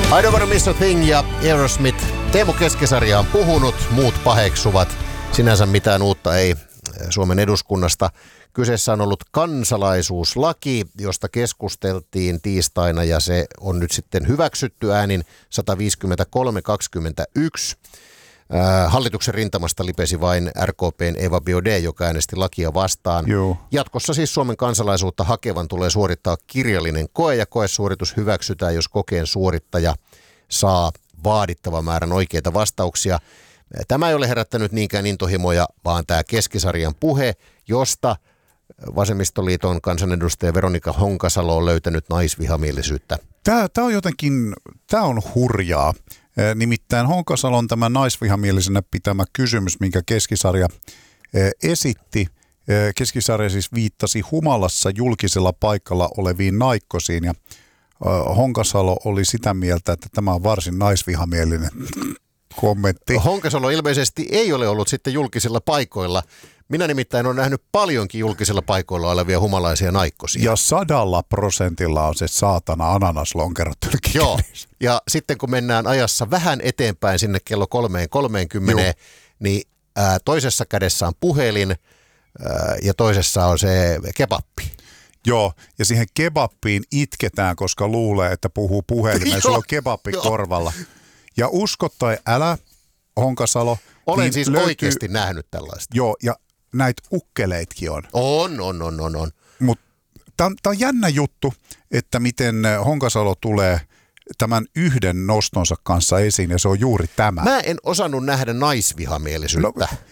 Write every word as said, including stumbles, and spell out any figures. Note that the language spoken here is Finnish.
I Don't Wanna Miss a Thing ja Aerosmith. Teemu Keskisarja on puhunut, muut paheksuvat. Sinänsä mitään uutta ei Suomen eduskunnasta. Kyseessä on ollut kansalaisuuslaki, josta keskusteltiin tiistaina ja se on nyt sitten hyväksytty äänin sata viisikymmentäkolme kaksikymmentäyksi. Äh, hallituksen rintamasta lipesi vain R K P:n Eva Biaudet, joka äänesti lakia vastaan. Joo. Jatkossa siis Suomen kansalaisuutta hakevan tulee suorittaa kirjallinen koe ja koesuoritus hyväksytään, jos kokeen suorittaja saa vaadittavan määrän oikeita vastauksia. Tämä ei ole herättänyt niinkään intohimoja, vaan tämä Keskisarjan puhe, josta Vasemmistoliiton kansanedustaja Veronika Honkasalo on löytänyt naisvihamielisyyttä. Tämä, tämä on jotenkin, tämä on hurjaa. Nimittäin Honkasalon tämä naisvihamielisenä pitämä kysymys, minkä Keskisarja esitti. Keskisarja siis viittasi humalassa julkisella paikalla oleviin naikkosiin ja Honkasalo oli sitä mieltä, että tämä on varsin naisvihamielinen kommentti. Honkasalo ilmeisesti ei ole ollut sitten julkisilla paikoilla. Minä nimittäin olen nähnyt paljonkin julkisilla paikoilla olevia humalaisia naikkosia. Ja sadalla prosentilla on se saatana ananaslonkerot. Joo, ja sitten kun mennään ajassa vähän eteenpäin sinne kello kolmeen kolmeenkymmeneen, niin ää, toisessa kädessä on puhelin ää, ja toisessa on se kebappi. Joo, ja siihen kebappiin itketään, koska luulee, että puhuu puhelimeen. Sulla on kebappi korvalla. Ja usko tai älä, Honkasalo. Olen niin siis löytyy, oikeasti nähnyt tällaista. Joo, ja näitä ukkeleitkin on. On, on, on, on, on. Mutta tämä on jännä juttu, että miten Honkasalo tulee tämän yhden nostonsa kanssa esiin, ja se on juuri tämä. Mä en osannut nähdä naisvihamielisyyttä. No,